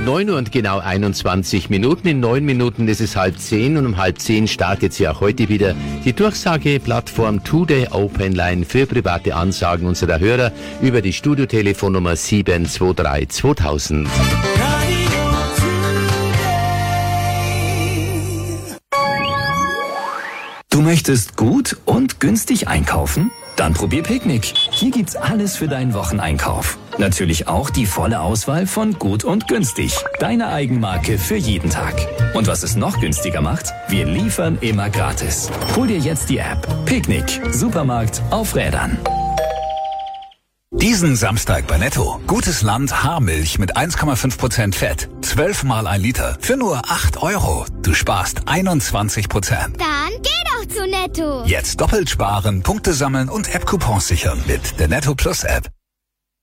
9 Uhr und genau 21 Minuten. In 9 Minuten ist es 9:30 und um 9:30 startet sie auch heute wieder die Durchsageplattform Today Open Line für private Ansagen unserer Hörer über die Studiotelefonnummer 723 2000. Du möchtest gut und günstig einkaufen? Dann probier Picknick. Hier gibt's alles für deinen Wocheneinkauf. Natürlich auch die volle Auswahl von gut und günstig. Deine Eigenmarke für jeden Tag. Und was es noch günstiger macht? Wir liefern immer gratis. Hol dir jetzt die App. Picknick. Supermarkt auf Rädern. Diesen Samstag bei Netto. Gutes Land Haarmilch mit 1,5% Fett. 12 mal 1 Liter. Für nur 8 €. Du sparst 21%. Dann geh doch zu Netto. Jetzt doppelt sparen, Punkte sammeln und App-Coupons sichern mit der Netto Plus App.